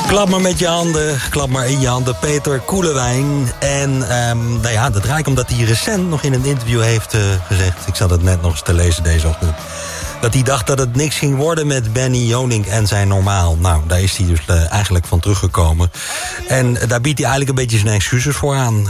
Klap maar met je handen, klap maar in je handen. Peter Koelewijn. En dat draait omdat hij recent nog in een interview heeft gezegd... ik zat het net nog eens te lezen deze ochtend... dat hij dacht dat het niks ging worden met Benny Jonink en zijn Normaal. Nou, daar is hij dus eigenlijk van teruggekomen. En daar biedt hij eigenlijk een beetje zijn excuses voor aan.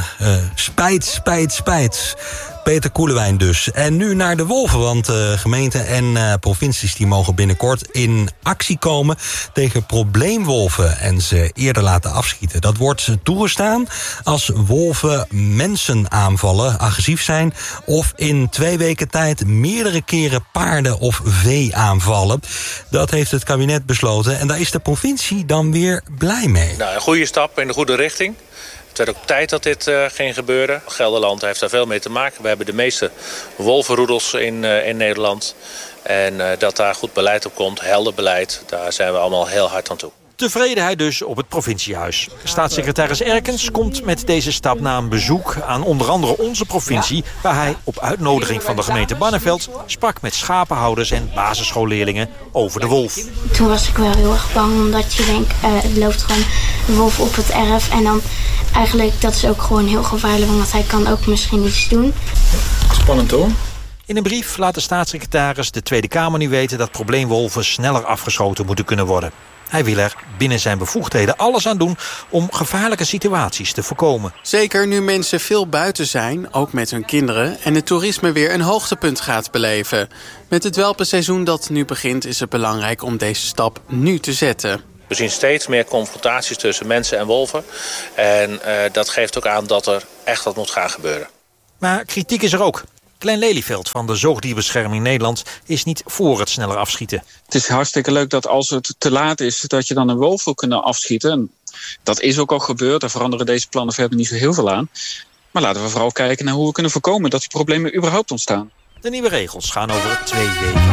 Spijt. Peter Koelewijn dus. En nu naar de wolven, want gemeenten en provincies... die mogen binnenkort in actie komen tegen probleemwolven... en ze eerder laten afschieten. Dat wordt toegestaan als wolven mensen aanvallen, agressief zijn... of in 2 weken tijd meerdere keren paarden of vee aanvallen. Dat heeft het kabinet besloten en daar is de provincie dan weer blij mee. Nou, een goede stap in de goede richting. Het werd ook tijd dat dit ging gebeuren. Gelderland heeft daar veel mee te maken. We hebben de meeste wolvenroedels in Nederland. En dat daar goed beleid op komt, helder beleid... daar zijn we allemaal heel hard aan toe. Tevredenheid dus op het provinciehuis. Staatssecretaris Erkens komt met deze stap na een bezoek aan onder andere onze provincie... waar hij op uitnodiging van de gemeente Barneveld sprak met schapenhouders en basisschoolleerlingen over de wolf. Toen was ik wel heel erg bang, omdat je denkt, het loopt gewoon een wolf op het erf. En dan eigenlijk, dat is ook gewoon heel gevaarlijk, want hij kan ook misschien iets doen. Spannend hoor. In een brief laat de staatssecretaris de Tweede Kamer nu weten dat probleemwolven sneller afgeschoten moeten kunnen worden. Hij wil er binnen zijn bevoegdheden alles aan doen om gevaarlijke situaties te voorkomen. Zeker nu mensen veel buiten zijn, ook met hun kinderen... en het toerisme weer een hoogtepunt gaat beleven. Met het welpenseizoen dat nu begint is het belangrijk om deze stap nu te zetten. We zien steeds meer confrontaties tussen mensen en wolven. En dat geeft ook aan dat er echt wat moet gaan gebeuren. Maar kritiek is er ook. Klein Lelyveld van de Zoogdierbescherming Nederland is niet voor het sneller afschieten. Het is hartstikke leuk dat als het te laat is, dat je dan een wolf wil kunnen afschieten. En dat is ook al gebeurd. Daar veranderen deze plannen verder niet zo heel veel aan. Maar laten we vooral kijken naar hoe we kunnen voorkomen dat die problemen überhaupt ontstaan. De nieuwe regels gaan over 2 weken.